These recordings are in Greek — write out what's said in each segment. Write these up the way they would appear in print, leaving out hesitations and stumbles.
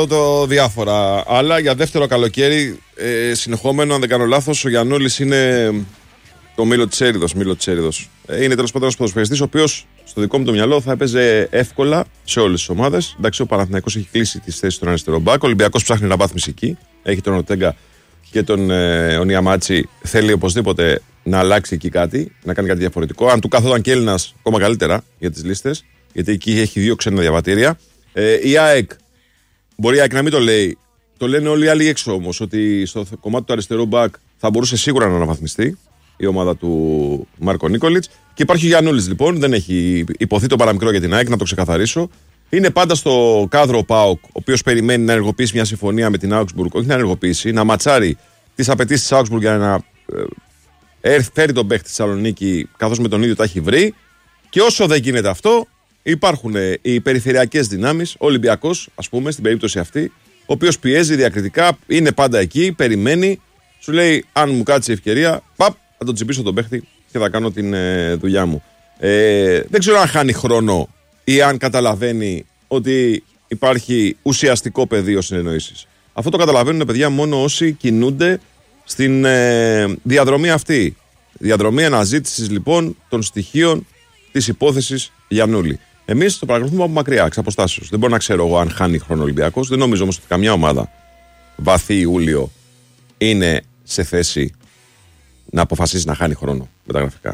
Το διάφορα. Αλλά για δεύτερο καλοκαίρι συνεχόμενο, αν δεν κάνω λάθος, ο Γιαννούλης είναι το μήλο της έριδος. Είναι τέλος πάντων ένας ποδοσφαιριστής ο οποίος στο δικό μου το μυαλό θα έπαιζε εύκολα σε όλες τις ομάδες. Εντάξει, ο Παναθηναϊκός έχει κλείσει τις θέσεις στον αριστερό μπακ. Ο Ολυμπιακός ψάχνει αναβάθμιση εκεί. Έχει τον Ορτέγκα και τον Ονιαμάτσι. Θέλει οπωσδήποτε να αλλάξει εκεί κάτι, να κάνει κάτι διαφορετικό. Αν του καθόταν και Έλληνας, ακόμα καλύτερα για τις λίστες, γιατί εκεί έχει 2 ξένα διαβατήρια. Η ΑΕΚ, μπορεί η ΑΕΚ να μην το λέει, το λένε όλοι οι άλλοι έξω όμως, ότι στο κομμάτι του αριστερού μπακ θα μπορούσε σίγουρα να αναβαθμιστεί η ομάδα του Μάρκο Νίκολιτς. Και υπάρχει ο Γιαννούλης λοιπόν, δεν έχει υποθεί το παραμικρό για την ΑΕΚ, να το ξεκαθαρίσω. Είναι πάντα στο κάδρο ο ΠΑΟΚ, ο οποίος περιμένει να ενεργοποιήσει μια συμφωνία με την Augsburg, όχι να ενεργοποιήσει, να ματσάρει τις απαιτήσεις της Augsburg για να φέρει τον παίχτη στη Θεσσαλονίκη, καθώς με τον ίδιο τα έχει βρει. Και όσο δεν γίνεται αυτό, υπάρχουν οι περιφερειακές δυνάμεις, ο Ολυμπιακός, ας πούμε, στην περίπτωση αυτή, ο οποίος πιέζει διακριτικά, είναι πάντα εκεί, περιμένει, σου λέει: αν μου κάτσει η ευκαιρία, θα τον τσιμπήσω τον παίχτη και θα κάνω την δουλειά μου. Δεν ξέρω αν χάνει χρόνο ή αν καταλαβαίνει ότι υπάρχει ουσιαστικό πεδίο συνεννοήσεις. Αυτό το καταλαβαίνουν, παιδιά, μόνο όσοι κινούνται στην διαδρομή αυτή. Διαδρομή αναζήτησης λοιπόν των στοιχείων της υπόθεσης Γιαννούλη. Εμείς το παρακολουθούμε από μακριά, εξ αποστάσεως. Δεν μπορώ να ξέρω εγώ αν χάνει χρόνο ο Ολυμπιακός. Δεν νομίζω όμως ότι καμιά ομάδα βαθύ Ιούλιο είναι σε θέση να αποφασίσει να χάνει χρόνο μεταγραφικά.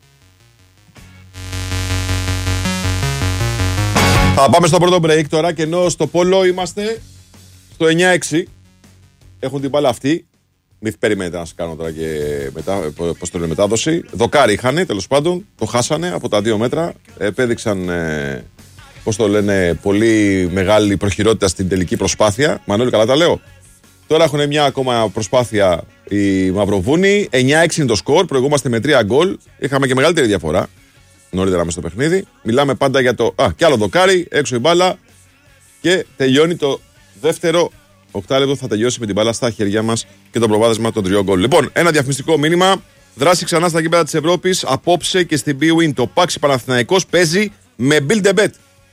Θα πάμε στο πρώτο break τώρα και ενώ στο Πόλο είμαστε στο 9-6. Έχουν την μπάλα αυτή. Μην περιμένετε να σας κάνω τώρα και μετά, πώς το λένε, μετάδοση. Δοκάρι είχανε, τέλος πάντων. Το χάσανε από τα 2 μέτρα. Επέδειξαν, πώς το λένε, πολύ μεγάλη προχειρότητα στην τελική προσπάθεια. Μανώλη, καλά τα λέω. Τώρα έχουν μια ακόμα προσπάθεια οι Μαυροβούνοι. 9-6 είναι το σκορ. Προηγούμαστε με 3 γκολ. Είχαμε και μεγαλύτερη διαφορά νωρίτερα μέσα στο παιχνίδι. Μιλάμε πάντα για το. Κι άλλο δοκάρι, έξω η μπάλα. Και τελειώνει το δεύτερο 8 λεπτό. Θα τελειώσει με την μπάλα στα χέρια μας και το προβάδισμα των 3 γκολ. Λοιπόν, ένα διαφημιστικό μήνυμα. Δράση ξανά στα γήπεδα της Ευρώπης. Απόψε και στην BWIN. Το Πάξι Παναθηναϊκός παίζει με Build a Bet.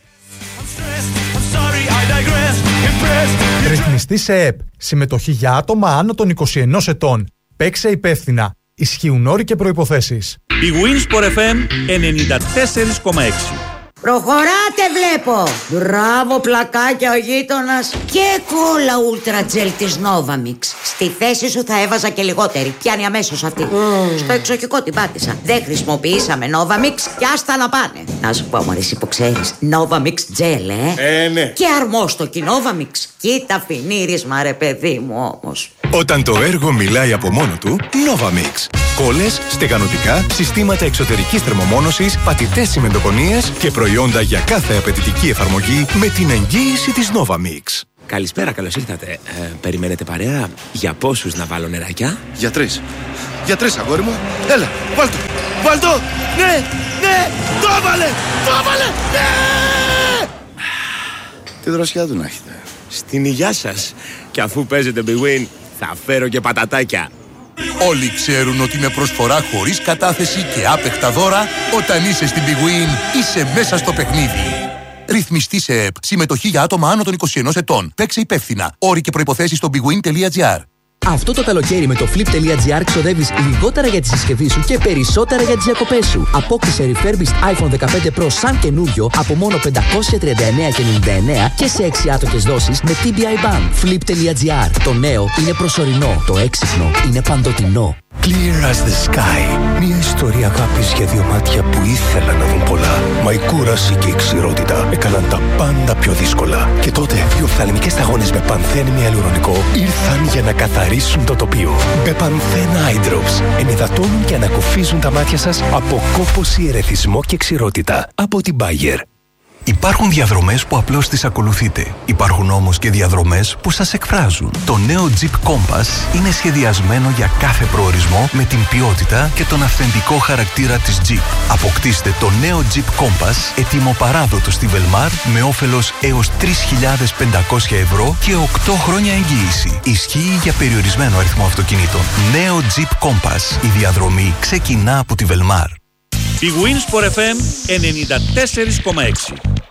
Ρυθμιστή σε ΕΠ. Συμμετοχή για άτομα άνω των 21 ετών. Παίξε υπεύθυνα. Ισχύουν όροι και προϋποθέσεις. BWIN Sport FM 94,6. Προχωράτε βλέπω. Μπράβο πλακάκια ο γείτονας. Και κόλλα ούλτρα τζελ της Novamix. Στη θέση σου θα έβαζα και λιγότερη. Πιάνει αμέσως αυτή. Στο εξοχικό την πάτησα. Δεν χρησιμοποιήσαμε Novamix και άστα να πάνε. Να σου πω μωρέ, εσύ που ξέρεις, Novamix τζελ, Ναι. Και αρμόστοκι Novamix. Κοίτα φινίρισμα ρε παιδί μου όμως. Όταν το έργο μιλάει από μόνο του, Novamix. Κόλλες, στεγανοτικά, συστήματα εξωτερικής θερμομόνωσης, πατητές τσιμεντοκονίες και προϊόντα για κάθε απαιτητική εφαρμογή με την εγγύηση της Novamix. Καλησπέρα, καλώς ήρθατε. Περιμένετε παρέα? Για πόσους να βάλω νεράκια? Για 3. Για 3, αγόρι μου. Έλα, βάλτο. Βάλτο. Ναι, ναι. Το έβαλε. Ναι. Τι δροσιά του να έχετε. Στην υγειά σας. Και αφού παίζετε BWIN, θα φέρω και πατατάκια. Όλοι ξέρουν ότι με προσφορά χωρίς κατάθεση και άπεχτα δώρα, όταν είσαι στην BWIN, είσαι μέσα στο παιχνίδι. Ρυθμιστή σε ΕΠ. Συμμετοχή για άτομα άνω των 21 ετών. Παίξε υπεύθυνα. Όροι και προϋποθέσεις στο bwin.gr. Αυτό το καλοκαίρι με το flip.gr ξοδεύεις λιγότερα για τη συσκευή σου και περισσότερα για τις διακοπές σου. Απόκτησε refurbished iPhone 15 Pro σαν καινούριο από μόνο 539,99 και σε 6 άτοκες δόσεις με TBI Bank. Flip.gr. Το νέο είναι προσωρινό. Το έξυπνο είναι παντοτινό. Clear as the sky. Μια ιστορία αγάπης για 2 μάτια που ήθελαν να δουν πολλά. Μα η κούραση και η ξηρότητα έκαναν τα πάντα πιο δύσκολα. Και τότε οι οφθαλμικές σταγόνες με πανθέν ιαλουρονικό ήρθαν για να καθαρίσουν το τοπίο. Μπεπανθέν Eye Drops ενυδατώνουν και ανακουφίζουν τα μάτια σας από κόπωση, ερεθισμό και ξηρότητα. Από την Bayer. Υπάρχουν διαδρομές που απλώς τις ακολουθείτε. Υπάρχουν όμως και διαδρομές που σας εκφράζουν. Το νέο Jeep Compass είναι σχεδιασμένο για κάθε προορισμό με την ποιότητα και τον αυθεντικό χαρακτήρα της Jeep. Αποκτήστε το νέο Jeep Compass έτοιμο παράδοτο στη Velmar με όφελος έως 3.500 ευρώ και 8 χρόνια εγγύηση. Ισχύει για περιορισμένο αριθμό αυτοκινήτων. Νέο Jeep Compass. Η διαδρομή ξεκινά από τη Velmar. BWIN Sport FM 94,6.